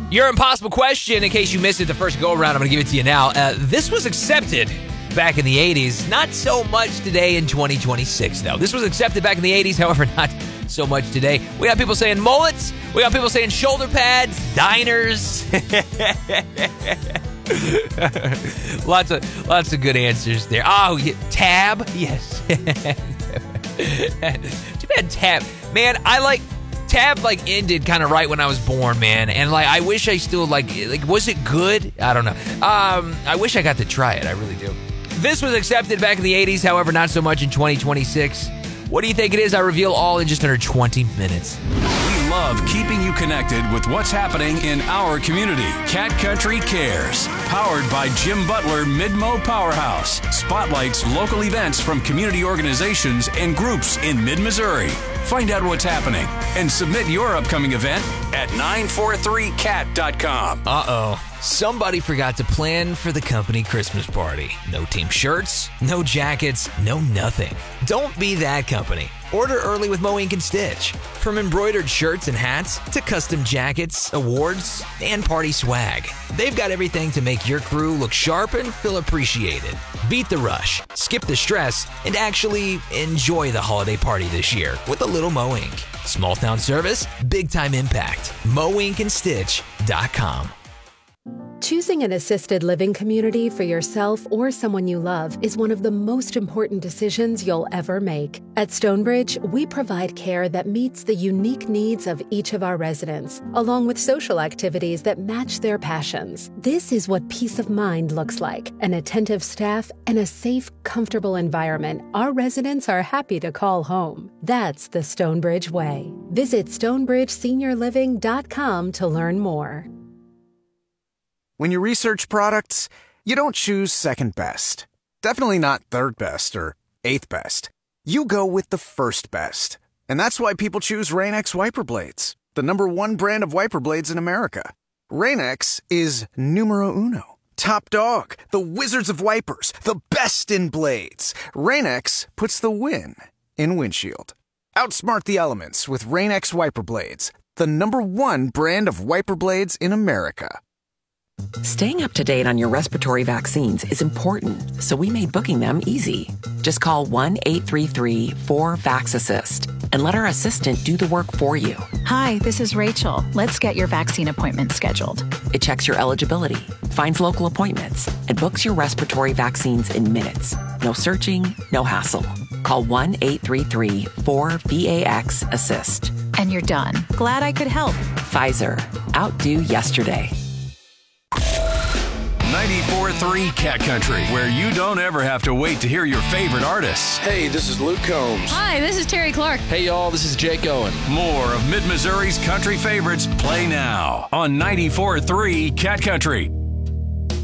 Your impossible question, in case you missed it the first go-around, I'm going to give it to you now. This was accepted back in the 80s. Not so much today in 2026, though. This was accepted back in the 80s, however, not so much today. We got people saying mullets. We got people saying shoulder pads, diners. Lots of good answers there. Oh, yeah, tab. Yes. Too bad tab. Man, tab ended kind of right when I was born, man. And I wish I still was it good? I don't know. I wish I got to try it. I really do. This was accepted back in the 80s, however, not so much in 2026. What do you think it is? I reveal all in just under 20 minutes. We love keeping you connected with what's happening in our community. Cat Country Cares, powered by Jim Butler Mid-Mo Powerhouse. Spotlights local events from community organizations and groups in mid-Missouri. Find out what's happening and submit your upcoming event at 943cat.com. Uh-oh. Somebody forgot to plan for the company Christmas party. No team shirts, no jackets, no nothing. Don't be that company. Order early with Mo Ink & Stitch. From embroidered shirts and hats to custom jackets, awards, and party swag. They've got everything to make your crew look sharp and feel appreciated. Beat the rush, skip the stress, and actually enjoy the holiday party this year with a little Mo Ink. Small town service, big time impact. MoInkandStitch.com. Choosing an assisted living community for yourself or someone you love is one of the most important decisions you'll ever make. At Stonebridge, we provide care that meets the unique needs of each of our residents, along with social activities that match their passions. This is what peace of mind looks like: an attentive staff and a safe, comfortable environment our residents are happy to call home. That's the Stonebridge way. Visit StonebridgeSeniorLiving.com to learn more. When you research products, you don't choose second best. Definitely not third best or eighth best. You go with the first best. And that's why people choose Rain-X wiper blades, the #1 brand of wiper blades in America. Rain-X is numero uno. Top dog, the wizards of wipers, the best in blades. Rain-X puts the win in windshield. Outsmart the elements with Rain-X wiper blades, the #1 brand of wiper blades in America. Staying up to date on your respiratory vaccines is important, so we made booking them easy. Just call 1-833-4-VAX-ASSIST and let our assistant do the work for you. Hi, this is Rachel. Let's get your vaccine appointment scheduled. It checks your eligibility, finds local appointments, and books your respiratory vaccines in minutes. No searching, no hassle. Call 1-833-4-VAX-ASSIST. And you're done. Glad I could help. Pfizer. Outdo yesterday. 94.3 Cat Country, where you don't ever have to wait to hear your favorite artists. Hey, this is Luke Combs. Hi, this is Terry Clark. Hey, y'all, this is Jake Owen. More of Mid-Missouri's country favorites play now on 94.3 Cat Country.